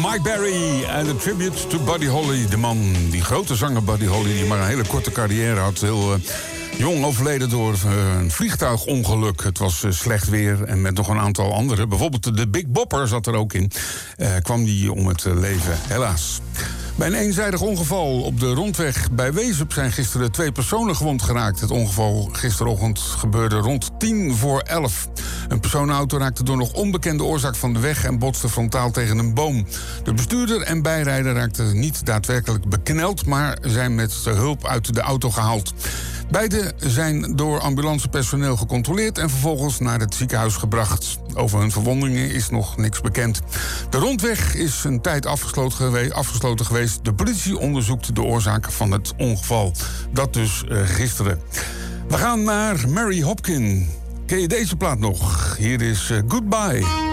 Mike Berry en een tribute to Buddy Holly. De man, die grote zanger Buddy Holly, die maar een hele korte carrière had. Heel jong overleden door een vliegtuigongeluk. Het was slecht weer en met nog een aantal anderen. Bijvoorbeeld de Big Bopper zat er ook in. Kwam die om het leven, helaas. Bij een eenzijdig ongeval op de rondweg bij Wezep zijn gisteren 2 personen gewond geraakt. Het ongeval gisterochtend gebeurde rond 10:50. Een personenauto raakte door nog onbekende oorzaak van de weg en botste frontaal tegen een boom. De bestuurder en bijrijder raakten niet daadwerkelijk bekneld, maar zijn met hulp uit de auto gehaald. Beiden zijn door ambulancepersoneel gecontroleerd en vervolgens naar het ziekenhuis gebracht. Over hun verwondingen is nog niks bekend. De rondweg is een tijd afgesloten geweest. De politie onderzoekt de oorzaak van het ongeval. Dat dus gisteren. We gaan naar Mary Hopkin. Ken je deze plaat nog? Hier is Goodbye.